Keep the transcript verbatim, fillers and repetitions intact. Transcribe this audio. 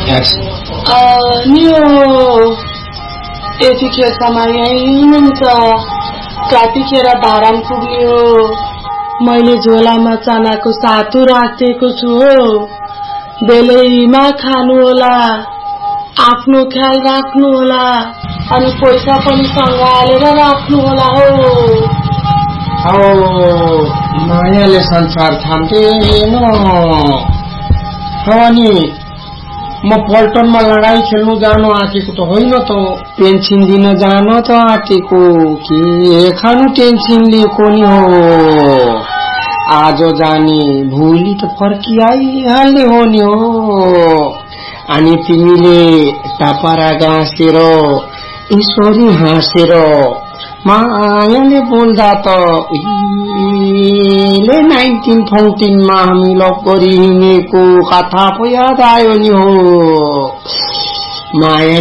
नि यतिखेरसम्म यहीँ हुनुहुन्छ कतिखेर धारान पुग्ने हो मैले झोलामा चनाको सातु राखेको छु हो बेलैमा खानु होला आफ्नो ख्याल राख्नु होला अनि पैसा पनि सँगालेर राख्नु होला हो मायाले संसार थाम्दैन अनि म पल्टनमा लडाई खेल्नु जानु आँटेको त होइन त पेन्सन दिन जान त आँटेको के खानु टेन्सन लिएको नि हो आज जाने भोलि त फर्किआइहाल्ने हो नि हो अनि तिमीले टापरा गाँसेर ईश्वरी हाँसेर मायाले बोल्दा त उहिले नाइन्टिन फोर्टिनमा हामी लभ गरी हिँडेको कथा पो याद आयो नि हो माया